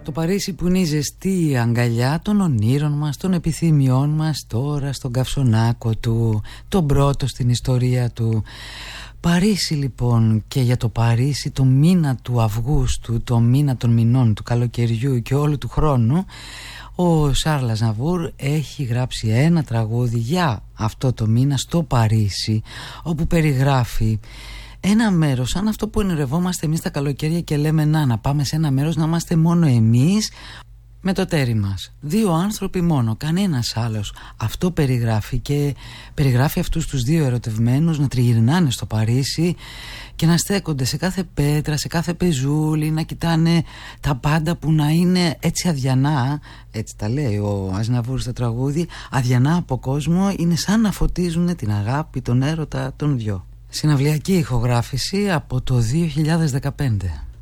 Το Παρίσι που είναι η ζεστή αγκαλιά των ονείρων μας, των επιθυμιών μας, τώρα στον καυσονάκο του, τον πρώτο στην ιστορία του. Παρίσι λοιπόν, και για το Παρίσι το μήνα του Αυγούστου, το μήνα των μηνών, του καλοκαιριού και όλου του χρόνου, ο Σαρλ Αζναβούρ έχει γράψει ένα τραγούδι για αυτό το μήνα στο Παρίσι, όπου περιγράφει ένα μέρος σαν αυτό που ονειρευόμαστε εμείς τα καλοκαίρια και λέμε να πάμε σε ένα μέρος να είμαστε μόνο εμείς με το τέρι μας. 2 άνθρωποι μόνο, κανένας άλλος. Αυτό περιγράφει, και περιγράφει αυτούς τους 2 ερωτευμένους να τριγυρνάνε στο Παρίσι και να στέκονται σε κάθε πέτρα, σε κάθε πεζούλι, να κοιτάνε τα πάντα που να είναι έτσι αδιανά, έτσι τα λέει ο Αζναβούρ στο τραγούδι, αδιανά από κόσμο, είναι σαν να φωτίζουν την αγάπη, τον έρωτα των δυο. Συναυλιακή ηχογράφηση από το 2015.